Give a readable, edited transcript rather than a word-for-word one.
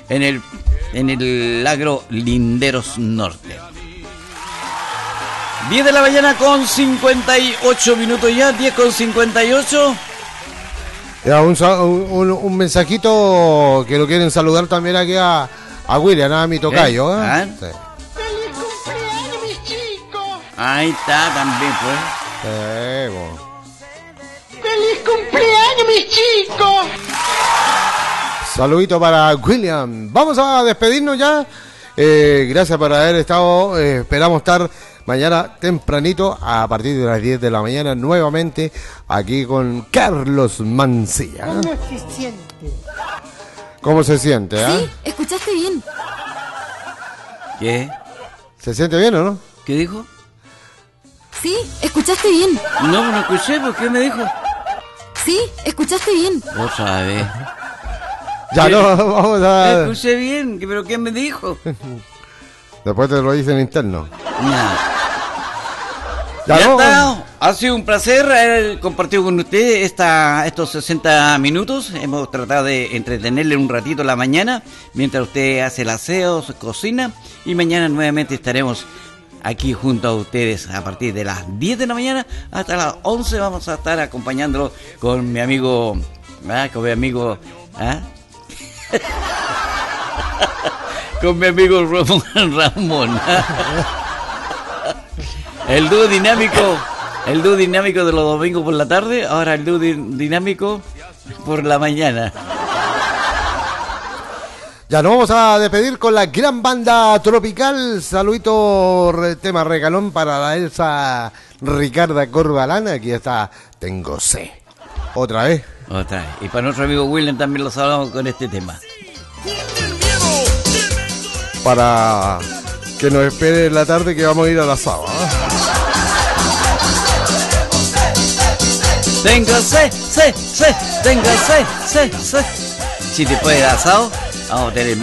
en el Agro Linderos Norte. 10 de la mañana con 58 minutos ya, 10 con 58. Ya, un mensajito que lo quieren saludar también aquí a William, a mi tocayo. Sí. ¡Feliz cumpleaños, mis chicos! Ahí está también, pues. ¡Feliz cumpleaños, mis chicos! Saludito para William. Vamos a despedirnos ya. Gracias por haber estado. Esperamos estar mañana tempranito a partir de las 10 de la mañana nuevamente aquí con Carlos Mancilla. ¿Cómo se siente? ¿Cómo se siente? Sí, escuchaste bien. ¿Qué? ¿Se siente bien o no? ¿Qué dijo? Sí, escuchaste bien. No escuché, ¿por qué me dijo? Sí, escuchaste bien. Vos sabés. Ya ¿Qué? no, vamos a... Escuché bien, pero ¿qué me dijo? Después te lo dicen interno. Nada. Ya Ya no. está. Ha sido un placer haber compartido con usted estos 60 minutos. Hemos tratado de entretenerle un ratito la mañana mientras usted hace el aseo, cocina. Y mañana nuevamente estaremos aquí junto a ustedes a partir de las 10 de la mañana hasta las 11. Vamos a estar acompañándolo con mi amigo. Con mi amigo. Con mi amigo Ramón. El dúo dinámico de los domingos por la tarde, ahora el dúo dinámico por la mañana. Ya nos vamos a despedir con la gran banda tropical. Saludito, tema regalón para la Elsa Ricarda Corbalán. Aquí está, tengo sed. Otra vez. Y para nuestro amigo William también lo saludamos con este tema. Para que nos espere en la tarde que vamos a ir al asado. Tengo sed. Si te puede dar asado, vamos a tener